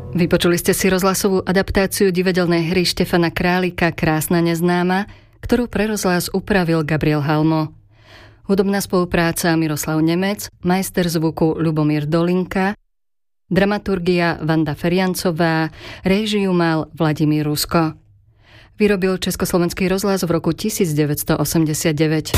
Vypočuli ste si rozhlasovú adaptáciu divadelnej hry Štefana Králika Krásna neznáma, ktorú pre rozhlas upravil Gabriel Halmo. Hudobná spolupráca Miroslav Nemec, majster zvuku Ľubomír Dolinka, dramaturgia Vanda Feriancová, réžiu mal Vladimír Rusko. Vyrobil Československý rozhlas v roku 1989.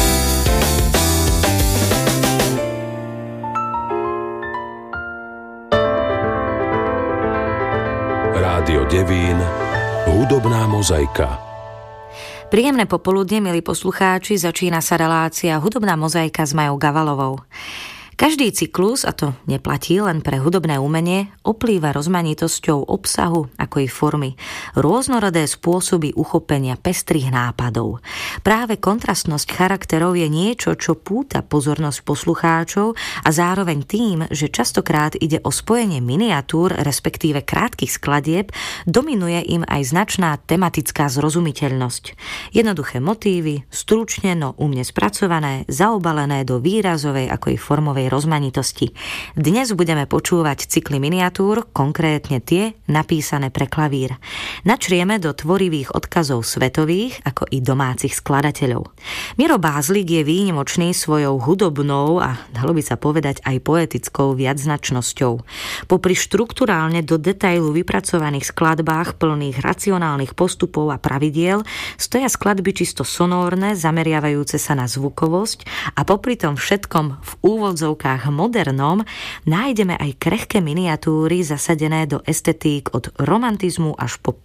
Rádio Devín, hudobná mozaika. Príjemné popoludne, milí poslucháči, začína sa relácia Hudobná mozaika s Majou Gavalovou. Každý cyklus, a to neplatí len pre hudobné umenie, oplýva rozmanitosťou obsahu ako i formy. Rôznorodé spôsoby uchopenia pestrých nápadov. Práve kontrastnosť charakterov je niečo, čo púta pozornosť poslucháčov a zároveň tým, že častokrát ide o spojenie miniatúr, respektíve krátkych skladieb, dominuje im aj značná tematická zrozumiteľnosť. Jednoduché motívy, stručne, no umne spracované, zaobalené do výrazovej ako i formovej rozmanitosti. Dnes budeme počúvať cykly miniatúr, konkrétne tie napísané pre klavír. Načrieme do tvorivých odkazov svetových, ako i domácich skladateľov. Miro Bázlik je výnimočný svojou hudobnou a dalo by sa povedať aj poetickou viacznačnosťou. Popri štrukturálne do detailu vypracovaných skladbách plných racionálnych postupov a pravidiel stoja skladby čisto sonórne, zameriavajúce sa na zvukovosť a popri tom všetkom v úvodzovkách modernom nájdeme aj krehké miniatúry zasadené do estetík od romantizmu až po